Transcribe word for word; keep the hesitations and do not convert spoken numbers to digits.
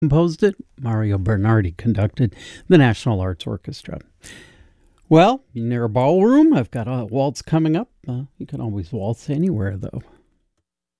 Composed it. Mario Bernardi conducted the National Arts Orchestra. Well, near a ballroom, I've got a waltz coming up. Uh, you can always waltz anywhere, though.